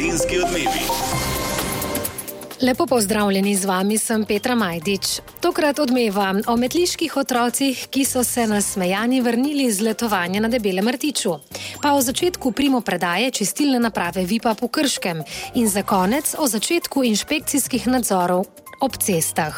Dolenjski odmevi. Lepo pozdravljeni, z vami sem Petra Majdič. Tokrat odmevam o metliških otrocih, ki so se nasmejani vrnili z letovanja na Debelem rtiču, pa o začetku primopredaje čistilne naprave Vipap v Krškem in za konec o začetku inšpekcijskih nadzorov ob cestah.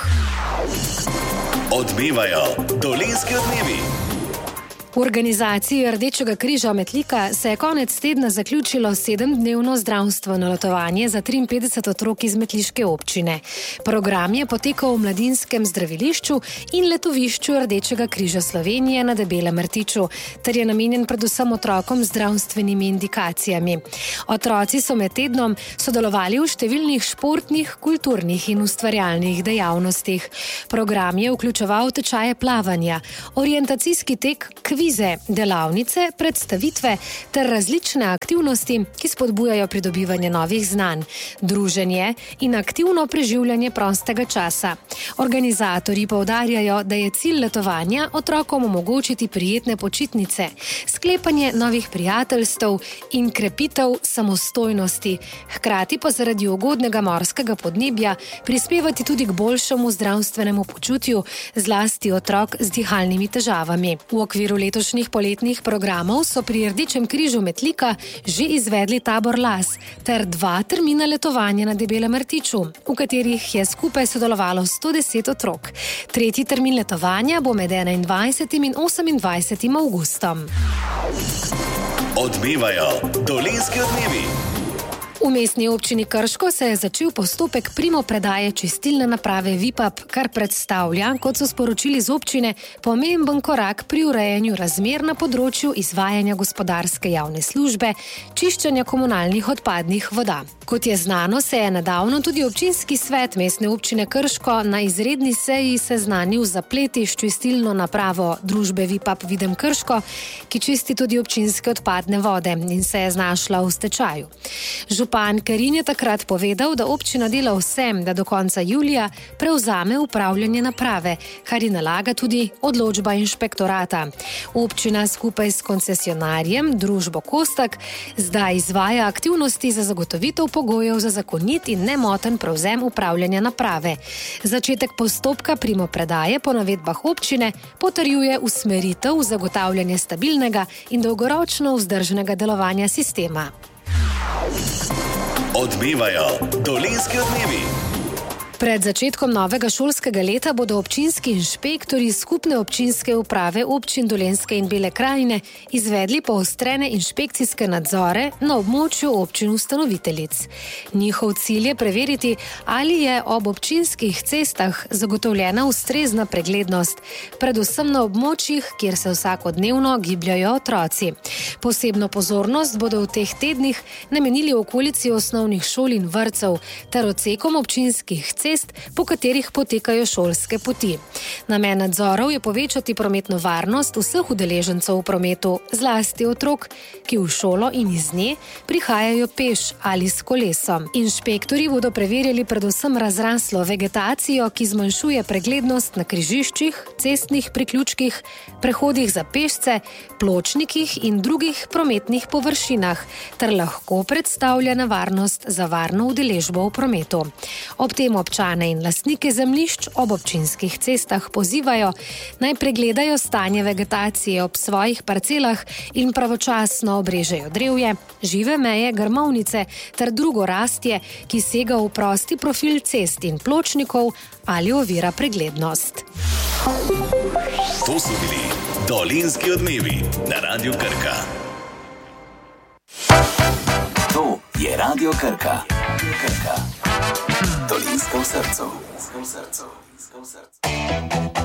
Odmevajo Dolenjski odmevi. V organizaciji Rdečega križa Metlika se je konec tedna zaključilo 7-dnevno zdravstveno letovanje za 53 otrok iz metliške občine. Program je potekal v mladinskem zdravilišču in letovišču Rdečega križa Slovenije na Debelem rtiču, ter je namenjen predvsem otrokom z zdravstvenimi indikacijami. Otroci so med tednom sodelovali v številnih športnih, kulturnih in ustvarjalnih dejavnostih. Program je vključeval tečaje plavanja, orientacijski tek, kvize, delavnice, predstavitve ter različne aktivnosti, ki spodbujajo pridobivanje novih znanj, druženje in aktivno preživljanje prostega časa. Organizatorji poudarjajo, da je cilj letovanja otrokom omogočiti prijetne počitnice, sklepanje novih prijateljstev in krepitev samostojnosti, hkrati pa zaradi ugodnega morskega podnebja prispevati tudi k boljšemu zdravstvenemu počutju, zlasti otrok z dihalnimi težavami. V okviru letošnjih poletnih programov so pri Rdečem križu Metlika že izvedli tabor las ter 2 termina letovanja na Debelem rtiču, v katerih je skupaj sodelovalo 110 otrok. 3. termin letovanja bo med 21. in 28. avgustom. Odmevajo Dolenjski odmevi. V mestni občini Krško se je začel postopek primopredaje čistilne naprave Vipap, kar predstavlja, kot so sporočili z občine, pomemben korak pri urejanju razmer na področju izvajanja gospodarske javne službe, čiščenja komunalnih odpadnih voda. Kot je znano, se je nedavno tudi občinski svet mestne občine Krško na izredni seji seznanil z zapleti s čistilno napravo družbe Vipap Videm Krško, ki čisti tudi občinske odpadne vode in se je znašla v stečaju. Župan Kerin je takrat povedal, da občina dela vsem, da do konca julija prevzame upravljanje naprave, kar ji nalaga tudi odločba inšpektorata. Občina skupaj s koncesionarjem, družbo Kostak, zdaj izvaja aktivnosti za zagotovitev pogojev za zakonit in nemoten prevzem upravljanja naprave. Začetek postopka primopredaje po navedbah občine potrjuje usmeritev v zagotavljanje stabilnega in dolgoročno vzdržnega delovanja sistema. Odmevajo Dolenjski odmevi. Pred začetkom novega šolskega leta bodo občinski inšpektorji skupne občinske uprave občin Dolenjske in Bele krajine izvedli poostrene inšpekcijske nadzore na območju občin ustanoviteljic. Njihov cilj je preveriti, ali je ob občinskih cestah zagotovljena ustrezna preglednost, predvsem na območjih, kjer se vsakodnevno gibljajo otroci. Posebno pozornost bodo v teh tednih namenili okolici osnovnih šol in vrtcev ter odsekom občinskih cest, po katerih potekajo šolske poti. Namen nadzorov je povečati prometno varnost vseh udeležencev v prometu, zlasti otrok, ki v šolo in iz nje prihajajo peš ali s kolesom. Inšpektorji bodo preverjali predvsem razraslo vegetacijo, ki zmanjšuje preglednost na križiščih, cestnih priključkih, prehodih za pešce, pločnikih in drugih prometnih površinah, ter lahko predstavlja nevarnost za varno udeležbo v prometu. Ob tem občane in lastnike zemljišč ob občinskih cestah pozivajo, naj pregledajo stanje vegetacije ob svojih parcelah in pravočasno obrežejo drevje, žive meje, grmovnice ter drugo rastje, ki sega v prosti profil cest in pločnikov ali ovira preglednost. To so bili Dolenjski odmevi na Radiu Krka. To je Radio Krka. Dolenjska v srcu.